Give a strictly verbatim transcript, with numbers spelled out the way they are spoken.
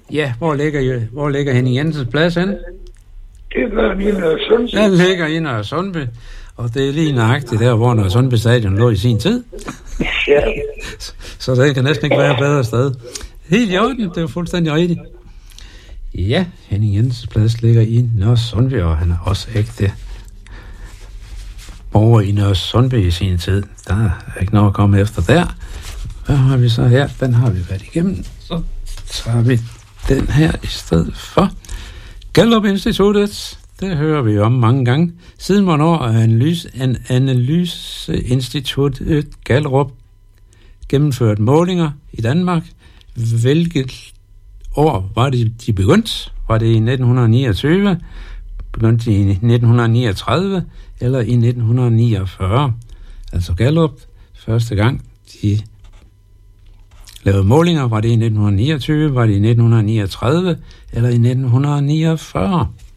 Ja, hvor ligger, hvor ligger Henning Jensens Plads henne? Det gør den i Nørre Sundby. Den ligger i Nørre Sundby, og det er lige nøjagtigt der, hvor Nørre Sundby Stadion lå i sin tid. Ja. Så det kan næsten ikke være et bedre sted. Helt i orden, det er fuldstændig rigtigt. Ja, Henning Jensens Plads ligger i Nørre Sundby, og han er også ægte borger i Nørre Sundby i sin tid. Der er ikke noget at komme efter der. Hvad har vi så her? Den har vi været igennem. Så tager vi den her i stedet for. Gallup Instituttet, det hører vi om mange gange. Siden hvornår er analyse, an, Analyseinstituttet Gallup gennemført målinger i Danmark? Hvilket år var det, de begyndt? Var det i nitten niogtyve? Begyndte de i nitten niogtredive? Eller i nitten niogfyrre? Altså Gallup, første gang de lavede målinger, var det i nitten niogtyve? Var det i nitten niogtredive? Eller i nitten niogfyrre?